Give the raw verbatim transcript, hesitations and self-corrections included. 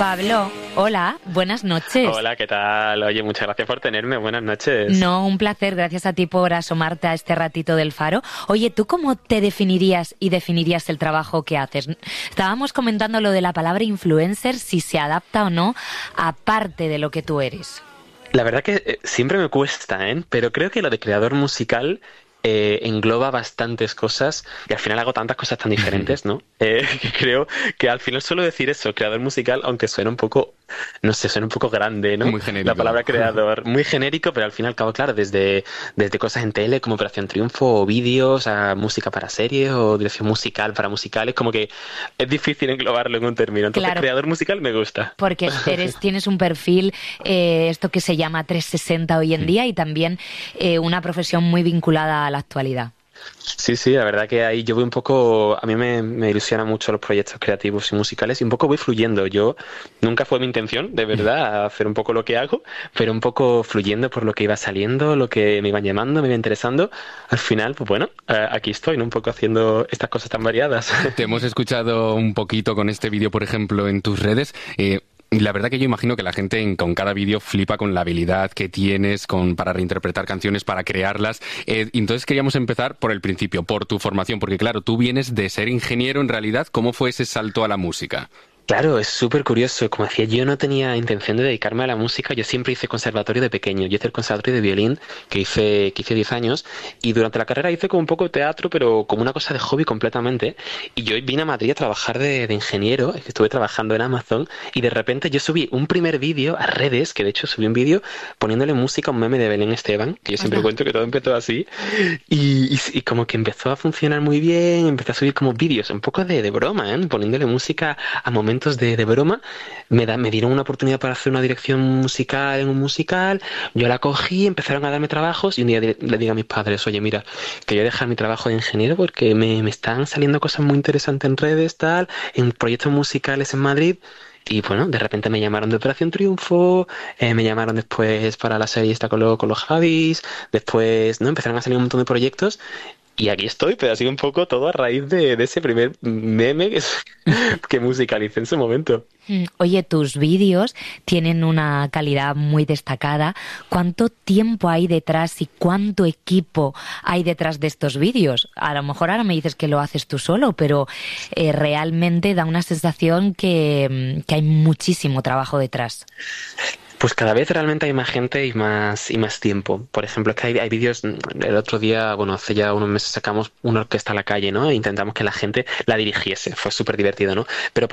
Pablo, hola, buenas noches. Hola, ¿qué tal? Oye, muchas gracias por tenerme, buenas noches. No, un placer, gracias a ti por asomarte a este ratito del Faro. Oye, ¿tú cómo te definirías y definirías el trabajo que haces? Estábamos comentando lo de la palabra influencer, si se adapta o no a parte de lo que tú eres. La verdad que eh, siempre me cuesta, ¿eh? Pero creo que lo de creador musical eh, engloba bastantes cosas y al final hago tantas cosas tan diferentes, ¿no? Eh, que creo que al final suelo decir eso, creador musical, aunque suena un poco, no sé, suena un poco grande, ¿no? Muy genérico. La palabra creador, muy genérico, pero al fin y al cabo, claro, desde, desde cosas en tele como Operación Triunfo o vídeos a música para series o dirección musical para musicales, como que es difícil englobarlo en un término. Entonces, Claro. creador musical me gusta. Porque eres, tienes un perfil, eh, esto que se llama trescientos sesenta hoy en día, y también eh, una profesión muy vinculada a la actualidad. Sí, sí, la verdad que ahí yo voy un poco, a mí me, me ilusiona mucho los proyectos creativos y musicales y un poco voy fluyendo. Yo nunca fue mi intención, de verdad, hacer un poco lo que hago, pero un poco fluyendo por lo que iba saliendo, lo que me iban llamando, me iba interesando. Al final, pues bueno, eh, aquí estoy, ¿no? Un poco haciendo estas cosas tan variadas. Te hemos escuchado un poquito con este vídeo, por ejemplo, en tus redes. Eh, Y la verdad que yo imagino que la gente en, con cada vídeo flipa con la habilidad que tienes con, para reinterpretar canciones, para crearlas. Eh, entonces queríamos empezar por el principio, por tu formación, porque claro, tú vienes de ser ingeniero en realidad. ¿Cómo fue ese salto a la música? Claro, es súper curioso. Como decía, yo no tenía intención de dedicarme a la música. Yo siempre hice conservatorio de pequeño. Yo hice el conservatorio de violín, que hice, que hice diez años. Y durante la carrera hice como un poco de teatro, pero como una cosa de hobby completamente. Y yo vine a Madrid a trabajar de, de ingeniero. Estuve trabajando en Amazon. Y de repente yo subí un primer vídeo a redes, que de hecho subí un vídeo poniéndole música a un meme de Belén Esteban, que yo siempre Ajá. cuento que todo empezó así. Y, y, y como que empezó a funcionar muy bien. Empecé a subir como vídeos, un poco de, de broma, ¿eh? Poniéndole música a momentos De, de broma, me, da, me dieron una oportunidad para hacer una dirección musical en un musical, yo la cogí, empezaron a darme trabajos y un día le, le digo a mis padres, oye mira, que yo voy a dejar mi trabajo de ingeniero porque me, me están saliendo cosas muy interesantes en redes, tal, en proyectos musicales en Madrid. Y bueno, de repente me llamaron de Operación Triunfo, eh, me llamaron después para la serie esta con, lo, con los Javis, después no empezaron a salir un montón de proyectos. Y aquí estoy, pero ha sido un poco todo a raíz de, de ese primer meme que, que musicalicé en su momento. Mm, Oye, tus vídeos tienen una calidad muy destacada. ¿Cuánto tiempo hay detrás y cuánto equipo hay detrás de estos vídeos? A lo mejor ahora me dices que lo haces tú solo, pero eh, realmente da una sensación que, mm, que hay muchísimo trabajo detrás. Pues cada vez realmente hay más gente y más y más tiempo. Por ejemplo, es que hay, hay vídeos, el otro día, bueno, hace ya unos meses sacamos una orquesta a la calle, ¿no? E intentamos que la gente la dirigiese. Fue súper divertido, ¿no? Pero